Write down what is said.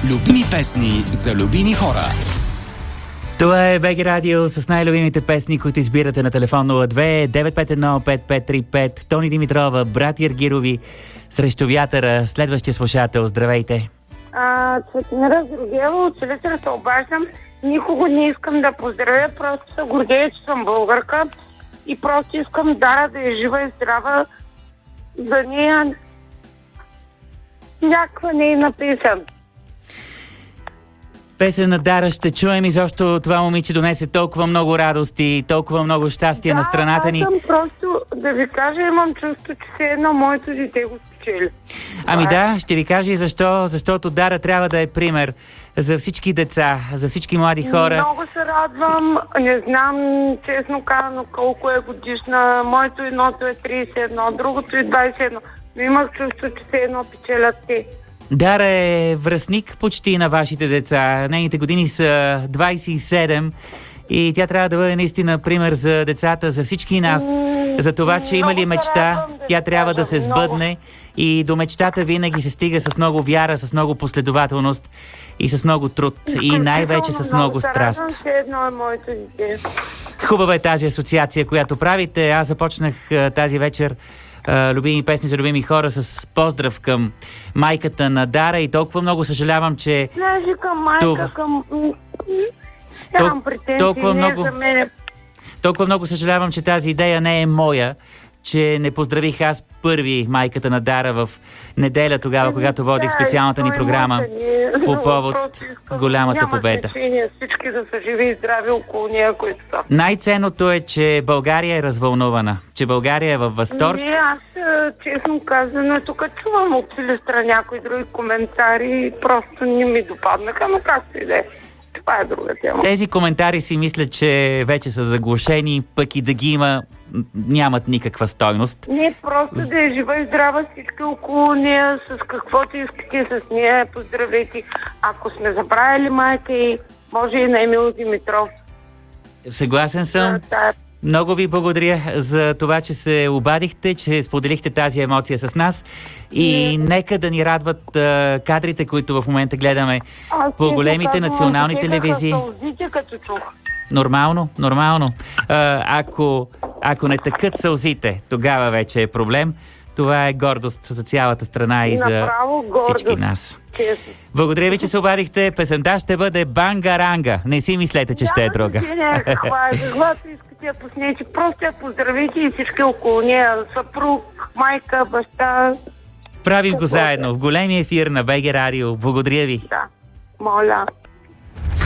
Любими песни за любими хора. Това е БГ Радио с най-любимите песни, които избирате на телефон 02-951-5535. Тони Димитрова, брат Ергирови, Срещу вятъра. Следващия слушател, здравейте. Цветмира Георгиева, от Силистра се обаждам. Никого не искам да поздравя, просто се гордея, че съм българка и просто искам Дара да е жива и здрава, за нея някаква нейна песен. Песен на Дара ще чуем и защо това момиче донесе толкова много радости, толкова много щастие на страната ни. Да, просто да ви кажа, имам чувство, че все едно моето дете го спечели. Ами да, ще ви кажа и защо. Защото Дара трябва да е пример за всички деца, за всички млади хора. Много се радвам. Не знам, честно казано, колко е годишна. Моето едното е 31, другото е 21. Но имах чувство, че все едно печелят те. Дара е връстник почти на вашите деца. Нейните години са 27 и тя трябва да бъде наистина пример за децата, за всички нас. За това, че има ли мечта, тя трябва да се сбъдне и до мечтата винаги се стига с много вяра, с много последователност и с много труд и най-вече с много страст. Едно е моето дете. Хубава е тази асоциация, която правите. Аз започнах тази вечер любими песни за любими хора с поздрав към майката на Дара и толкова много съжалявам, че... Знаеш ли, към майка, към... Нямам претенции, толкова много съжалявам, че тази идея не е моя, че не поздравих аз първи майката на Дара в неделя тогава, когато водих специалната ни програма по повод голямата победа. Няма всички да са живи и здрави около нея, които са. Най-ценното е, че България е развълнувана, че България е във възторг. Не, аз честно казано, тук чувам от Силистра някои други коментари, просто не ми допаднаха, но както и да е. Това е друга тема. Тези коментари си мисля, че вече са заглушени, пък и да ги има, нямат никаква стойност. Не, просто да е жива и здрава всички около нея, с каквото искате с нея, поздравете. Ако сме забравили майка и може и на Емил Димитров. Съгласен съм. Много ви благодаря за това, че се обадихте, че споделихте тази емоция с нас и нека да ни радват кадрите, които в момента гледаме по големите национални телевизии. Като чух. Нормално. Ако не тъкат сълзите, тогава вече е проблем. Това е гордост за цялата страна и за всички нас. Честно. Благодаря ви, че се обадихте. Песента ще бъде Бангаранга. Не си мислете, че ще е друга. Каквато искате я пуснете, просто я поздравите и всички около нея. Съпруг, майка, баща. Правим го заедно в големия ефир на БГ Радио. Благодаря ви. Да, моля.